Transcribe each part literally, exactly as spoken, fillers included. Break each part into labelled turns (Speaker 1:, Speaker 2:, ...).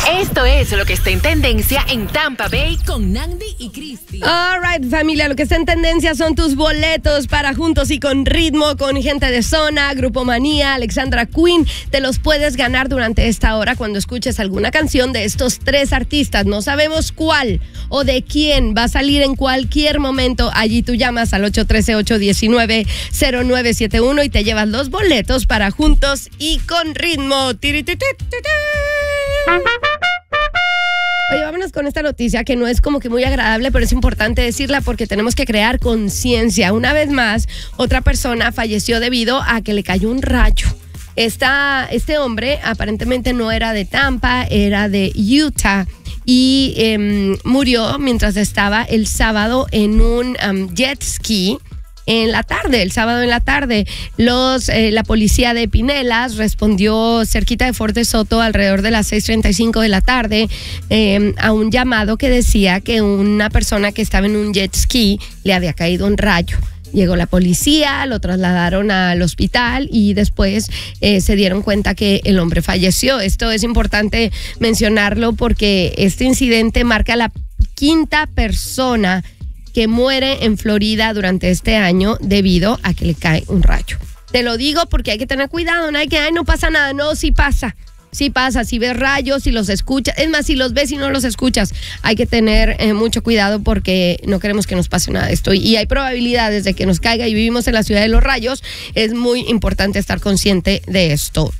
Speaker 1: Esto es lo que está en tendencia en Tampa Bay con Nandi y Cristi.
Speaker 2: All right, familia, lo que está en tendencia son tus boletos para Juntos y con Ritmo, con Gente de Zona, Grupo Manía, Alexandra Queen. Te los puedes ganar durante esta hora cuando escuches alguna canción de estos tres artistas. No sabemos cuál o de quién va a salir en cualquier momento. Allí tú llamas al ocho uno tres, ocho uno nueve, cero nueve siete uno y te llevas los boletos para Juntos y con Ritmo. Oye, vámonos con esta noticia que no es como que muy agradable, pero es importante decirla porque tenemos que crear conciencia. Una vez más, otra persona falleció debido a que le cayó un rayo. Esta, este hombre aparentemente no era de Tampa, era de Utah y eh, murió mientras estaba el sábado en un um, jet ski. En la tarde, el sábado en la tarde, los, eh, la policía de Pinellas respondió cerquita de Fort DeSoto alrededor de las seis treinta y cinco de la tarde eh, a un llamado que decía que una persona que estaba en un jet ski le había caído un rayo. Llegó la policía, lo trasladaron al hospital y después eh, se dieron cuenta que el hombre falleció. Esto es importante mencionarlo porque este incidente marca la quinta persona que muere en Florida durante este año debido a que le cae un rayo. Te lo digo porque hay que tener cuidado, no hay que, ay, no pasa nada, no, sí pasa, sí pasa, si ves rayos, si los escuchas, es más, si los ves y no los escuchas, hay que tener eh, mucho cuidado porque no queremos que nos pase nada de esto y hay probabilidades de que nos caiga y vivimos en la ciudad de los rayos, es muy importante estar consciente de esto.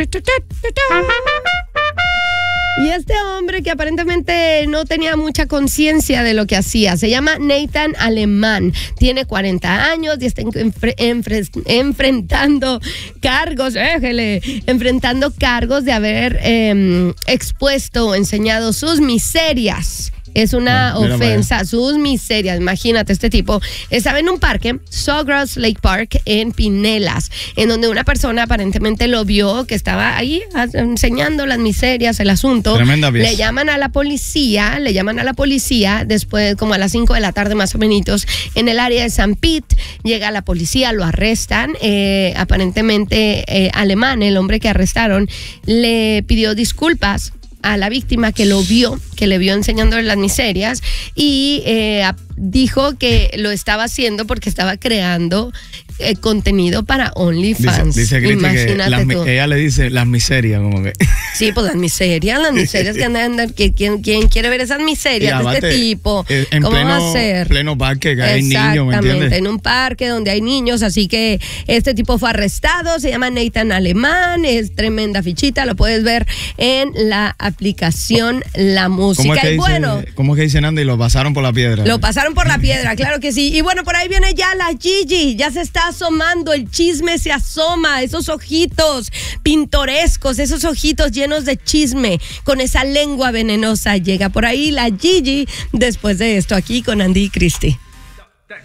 Speaker 2: Y este hombre que aparentemente no tenía mucha conciencia de lo que hacía, se llama Nathan Alemán, tiene cuarenta años y está enfre- enfre- enfrentando cargos, éjele, enfrentando cargos de haber eh, expuesto o enseñado sus miserias. Es una
Speaker 3: Mira,
Speaker 2: ofensa,
Speaker 3: vaya.
Speaker 2: sus miserias. Imagínate, este tipo estaba en un parque, Sawgrass Lake Park, en Pinellas, en donde una persona aparentemente lo vio, que estaba ahí enseñando las miserias, el asunto.
Speaker 3: Tremenda pieza.
Speaker 2: Le llaman a la policía, le llaman a la policía, después como a las cinco de la tarde más o menos, en el área de San Pete, llega la policía, lo arrestan. Eh, aparentemente, eh, Alemán, el hombre que arrestaron, le pidió disculpas a la víctima que lo vio, que le vio enseñándole las miserias y eh, dijo que lo estaba haciendo porque estaba creando eh, contenido para OnlyFans.
Speaker 3: Dice, dice Cristi que las,
Speaker 2: tú.
Speaker 3: ella le dice las miserias, como que.
Speaker 2: Sí, pues las miserias, las miserias que andan, que ¿quién, quién quiere ver esas miserias de este tipo?
Speaker 3: En
Speaker 2: ¿Cómo
Speaker 3: pleno,
Speaker 2: va a ser?
Speaker 3: pleno parque, que hay niños, ¿me entiendes?
Speaker 2: Exactamente, en un parque donde hay niños, así que este tipo fue arrestado, se llama Nathan Alemán, es tremenda fichita, lo puedes ver en la aplicación La Música.
Speaker 3: ¿Cómo es que
Speaker 2: y
Speaker 3: dice,
Speaker 2: bueno,
Speaker 3: ¿cómo es que dice Nandi? Lo pasaron por la piedra.
Speaker 2: lo pasaron por la piedra, claro que sí. Y bueno, por ahí viene ya la Gigi, ya se está asomando, el chisme se asoma, esos ojitos pintorescos, esos ojitos llenos de chisme, con esa lengua venenosa, llega por ahí la Gigi después de esto aquí con Andy y Cristi.